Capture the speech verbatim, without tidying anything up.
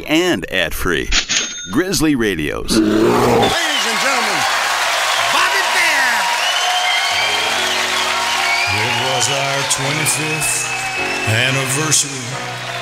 and ad-free. Grizzly Radios. Ladies and gentlemen, Bobby Bear. It was our twenty-fifth anniversary.